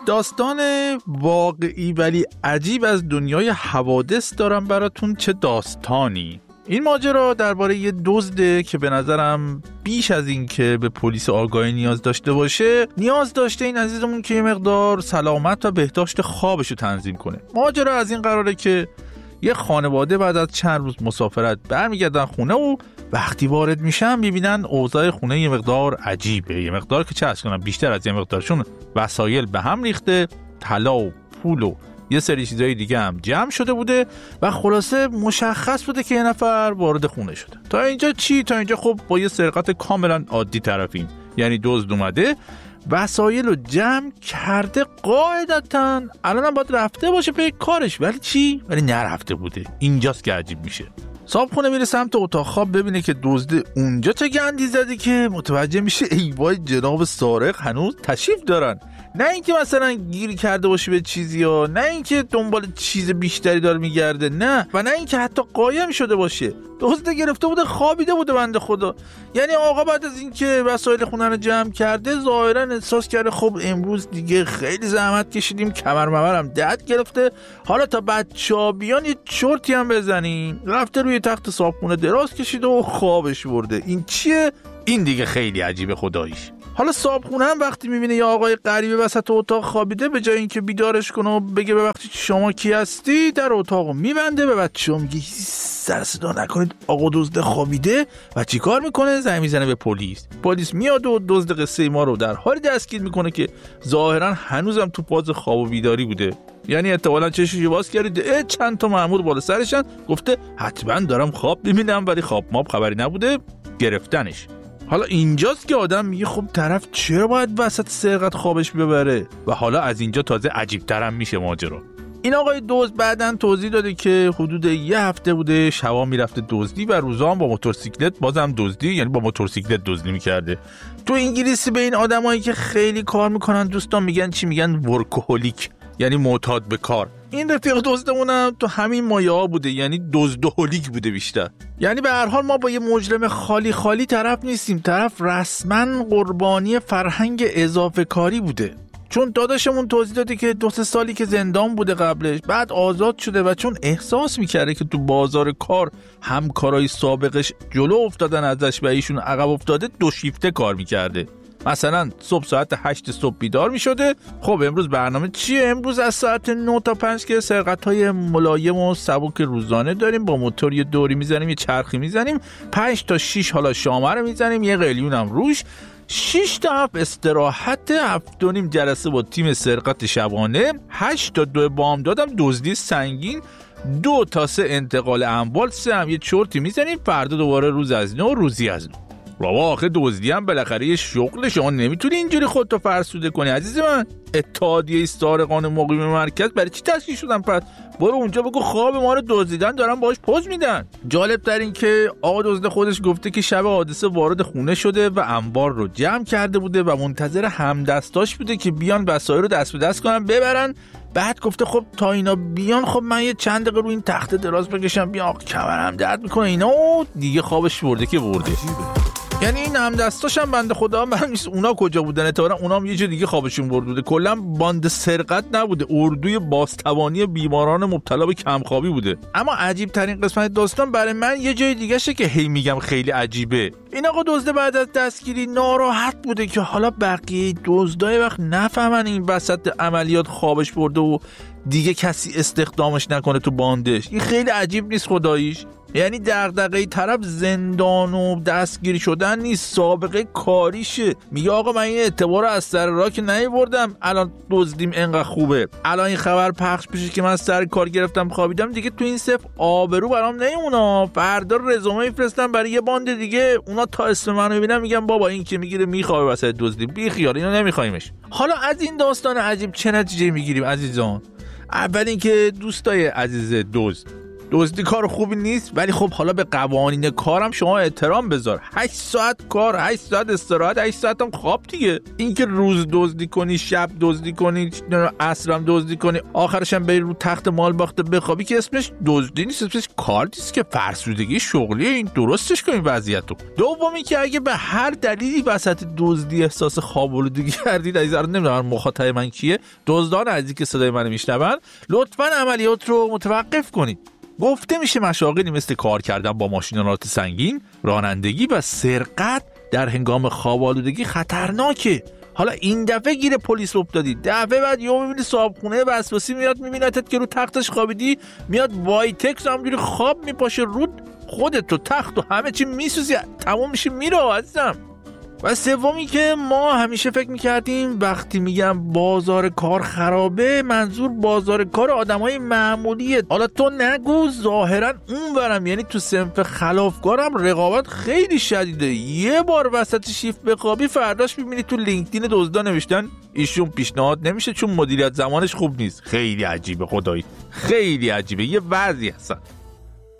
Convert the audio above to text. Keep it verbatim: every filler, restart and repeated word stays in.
داستان واقعی ولی عجیب از دنیای حوادث دارم براتون. چه داستانی! این ماجرا درباره یه دزده که به نظرم بیش از این که به پلیس آگاهی نیاز داشته باشه، نیاز داشته این عزیزمون که یه مقدار سلامت و بهداشت خوابشو تنظیم کنه. ماجرا از این قراره که یه خانواده بعد از چند روز مسافرت برمیگردن خونه و وقتی وارد میشن میبینن اوضاع خونه یه مقدار عجیبه. یه مقدار که چه از کنم بیشتر از یه مقدارشون وسایل به هم ریخته، طلا و پول و یه سری چیزای دیگه هم جمع شده بوده و خلاصه مشخص بوده که یه نفر وارد خونه شده. تا اینجا چی؟ تا اینجا خب با یه سرقت کاملا عادی طرفین، یعنی دزد اومده وسایل رو جمع کرده، قاعدتاً الان هم باید رفته باشه به کارش، ولی چی؟ ولی نرفته بوده. اینجاست که عجیب میشه. صاحبخونه میره سمت اتاق خواب ببینه که دزد اونجا چه گندی زده که متوجه میشه ای وای جناب سارق هنوز تشریف دارن. نه اینکه مثلا گیر کرده باشه به چیزی ها، نه اینکه دنبال چیز بیشتری داره میگرده، نه، و نه اینکه حتی قایم شده باشه. دزد گرفته بوده خوابیده بوده بنده خدا. یعنی آقا بعد از اینکه وسایل خونه رو جمع کرده ظاهرا احساس کرده خب امروز دیگه خیلی زحمت کشیدیم، کمر ممرم درد گرفته، حالا تا بچه‌ها بیان یه چرتی هم بزنیم. رفته روی تخت صاحبخونه دراز کشیده و خوابش برده. این چیه؟ این دیگه خیلی عجیبه خداییش. حالا صاحبخونه هم وقتی میبینه یه آقای غریبه وسط اتاق خوابیده، به جای اینکه بیدارش کنه و بگه ببخشید شما کی هستی، در اتاقو میبنده، به بچه‌ها میگه سر صدا نکنید آقا دزد خوابیده. و چی کار میکنه؟ زنگ میزنه به پلیس. پلیس میاد و دزد قصه ما رو در حالی دستگیر میکنه که ظاهرا هنوزم تو فاز خواب و بیداری بوده. یعنی احتمالاً چششو باز کرده، چند تا مأمور بالا سرشن، گفته حتما دارم خواب میبینم، ولی خواب ماب خبری نبوده، گرفتنش. حالا اینجاست که آدم میگه خب طرف چرا باید وسط سرقت خوابش ببره؟ و حالا از اینجا تازه عجیب‌ترم میشه ماجرا. این آقای دزد بعدن توضیح داده که حدود یه هفته بوده شبا میرفته دزدی و روزا هم با موتورسیکلت بازم دزدی، یعنی با موتورسیکلت دزدی میکرده. تو انگلیسی به این آدمایی که خیلی کار میکنن دوستان میگن چی؟ میگن ورکوهولیک، یعنی معتاد به کار. این رفیق دزدمونم تو همین مایه ها بوده، یعنی دزدهولیک بوده بیشتر. یعنی به هر حال ما با یه مجرم خالی خالی طرف نیستیم، طرف رسما قربانی فرهنگ اضافه کاری بوده. چون داداشمون توضیح داده که دو سه سالی که زندان بوده قبلش، بعد آزاد شده و چون احساس میکرده که تو بازار کار همکارای سابقش جلو افتادن ازش و ایشون عقب افتاده، دو شیفته کار میکرده. مثلا صبح ساعت هشت صبح بیدار می شده، خب امروز برنامه چیه؟ امروز از ساعت نه تا پنج که سرقت های ملایم و سبک روزانه داریم، با موتور یه دوری میزنیم، یه چرخی میزنیم، پنج تا شیش حالا شامه رو میزنیم، یه قلیون هم روش، شش تا هفت استراحت، هفت و نیم جلسه با تیم سرقت شبانه، هشت تا دو بام دادم دزدی سنگین، دو تا سه انتقال اموال، سه هم یه چرتی میزنیم، فردا دوباره روز از نو، روزی از نو. بابا آخه دزدی هم بالاخره یه شغل، شما نمیتونی اینجوری خودتو فرسوده کنی عزیز من. اتحادیه سارقان مقیم مرکز برای چی تشکیل شدن پس؟ برو اونجا بگو خواب ما رو دزدیدن دارن باهاش پوز میدن. جالب تر این که آقا دزد خودش گفته که شب حادثه وارد خونه شده و انبار رو جمع کرده بوده و منتظر همدستاش بوده که بیان وسایل رو دست به دست کنن ببرن. بعد گفته خب تا اینا بیان خب من یه چند دقیقه رو این تخت دراز بکشم، بیا کمرم درد میکنه اینا، و دیگه خوابش برده که برده. یعنی این همدستاش هم بنده خدا من نیست، اونا کجا بودن؟ اتفاقا اونا هم یه جور دیگه خوابشون برده بوده. کلا باند سرقت نبوده، اردوی بازتوانی بیماران مبتلا به کمخوابی بوده. اما عجیب ترین قسمت داستان برای من یه جای دیگه شه که هی میگم خیلی عجیبه. این آقا دزد بعد از دستگیری ناراحت بوده که حالا بقیه دزدای وقت نفهمن این وسط عملیات خوابش برده و دیگه کسی استخدامش نکنه تو باندش. این خیلی عجیب نیست خداییش؟ یعنی دغدغه طرف زندان و دستگیری شدن نیست، سابقه کاریشه. میگه آقا من این اعتبار رو از سر راه که نیوردم، الان دزدیم انقدر خوبه، الان این خبر پخش بشه که من سر کار گرفتم خوابیدم، دیگه تو این صف آبرو برام نمیمونه. فردا رزومه میفرستم برای یه باند دیگه، اونا تا اسم منو ببینن میگن بابا این که میگیره میخوابه وسط دزدی، بی خیال اینو نمیخوایمش. حالا از این داستان عجیب چه نتیجه میگیریم عزیزان؟ اول اینکه دوستای عزیز دزد، دزدی کار خوبی نیست، ولی خب حالا به قوانین کارم شما احترام بذار. هشت ساعت کار، هشت ساعت استراحت، هشت ساعت هم خواب دیگه. اینکه روز دزدی کنی، شب دزدی کنی، عصرم دزدی کنی، آخرش هم بری رو تخت مال باخته بخوابی که اسمش دزدی نیست، اسمش کار نیست که فرسودگی شغلیه. این درستش کنین وضعیتو. دومی که اگه به هر دلیلی وسط دزدی احساس خواب‌آلودگی کردید، عزیزان نمیدونم مخاطب من کیه، دزدان عزیزی که صدای منو میشنون، لطفاً عملیات رو متوقف کنید. گفته میشه مشاغلی مثل کار کردن با ماشین‌آلات سنگین، رانندگی و سرقت در هنگام خواب‌آلودگی خطرناکه. حالا این دفعه گیر پلیس افتادی، دفعه بعد یهو میبینی صاحبخونه وسواسی میاد میبینتت که رو تختش خوابیدی، میاد وایتکس همجوری خواب میپاشه رود، خودت و تخت و همه چی میسوزی، تموم میشه میره عزیزم. و سومی که ما همیشه فکر میکردیم وقتی میگم بازار کار خرابه، منظور بازار کار آدمای معمولیه. حالا تو نگو، ظاهرا اون ورم، یعنی تو صنف خلافکارم رقابت خیلی شدیده. یه بار وسط شیفت بخوابی، فرداش میبینی تو لینکدین دزدا نوشتن ایشون پیشنهاد نمیشه چون مدیریت زمانش خوب نیست. خیلی عجیبه خدایی، خیلی عجیبه، یه وضعی هستن.